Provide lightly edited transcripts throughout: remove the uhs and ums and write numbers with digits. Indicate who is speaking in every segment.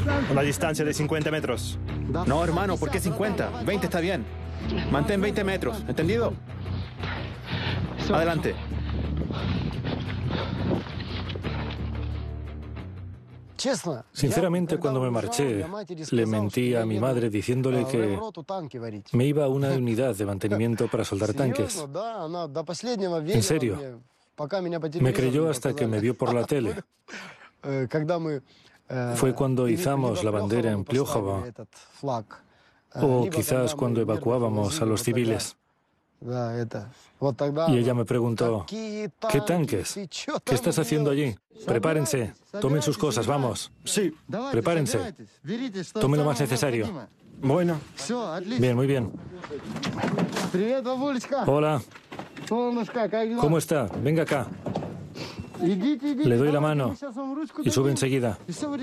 Speaker 1: Una distancia de 50 metros.
Speaker 2: No, hermano, ¿por qué 50? 20 está bien. Mantén 20 metros, ¿entendido? Adelante.
Speaker 3: Sinceramente, cuando me marché, le mentí a mi madre diciéndole que me iba a una unidad de mantenimiento para soldar tanques. En serio. Me creyó hasta que me vio por la tele. Fue cuando izamos la bandera en Pliójava, o quizás cuando evacuábamos a los civiles. Y ella me preguntó, ¿qué tanques? ¿Qué estás haciendo allí? Prepárense, tomen sus cosas, vamos.
Speaker 1: Sí.
Speaker 3: Prepárense, tomen lo más necesario.
Speaker 1: Bueno.
Speaker 3: Bien, muy bien. Hola. ¿Cómo está? Venga acá. Le doy la mano y sube enseguida.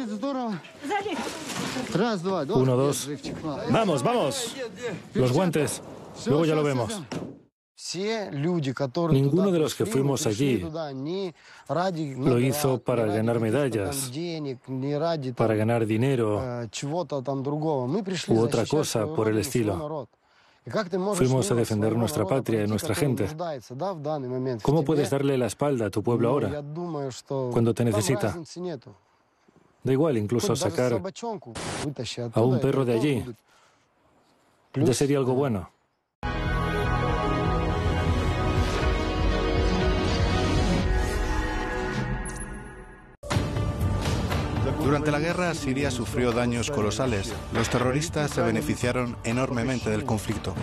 Speaker 3: 1, 2.
Speaker 1: Vamos, vamos.
Speaker 3: Los guantes. Luego ya lo vemos. Ninguno de los que fuimos allí lo hizo para ganar medallas, para ganar dinero u otra cosa por el estilo. Fuimos a defender nuestra patria y nuestra gente. ¿Cómo puedes darle la espalda a tu pueblo ahora, cuando te necesita? Da igual, incluso sacar a un perro de allí. Ya sería algo bueno.
Speaker 4: Durante la guerra, Siria sufrió daños colosales. Los terroristas se beneficiaron enormemente del conflicto.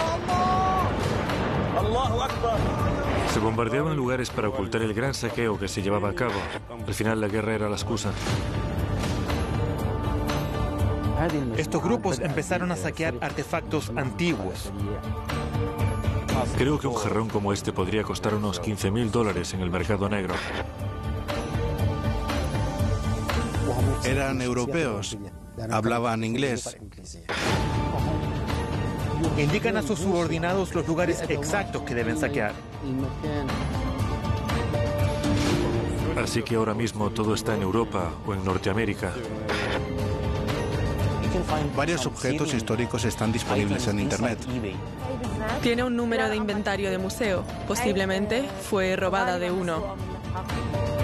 Speaker 3: Se bombardeaban lugares para ocultar el gran saqueo que se llevaba a cabo. Al final, la guerra era la excusa.
Speaker 5: Estos grupos empezaron a saquear artefactos antiguos.
Speaker 3: Creo que un jarrón como este podría costar unos $15.000 en el mercado negro.
Speaker 4: Eran europeos, hablaban inglés.
Speaker 5: Indican a sus subordinados los lugares exactos que deben saquear.
Speaker 3: Así que ahora mismo todo está en Europa o en Norteamérica.
Speaker 4: Varios objetos históricos están disponibles en Internet.
Speaker 6: Tiene un número de inventario de museo. Posiblemente fue robada de uno.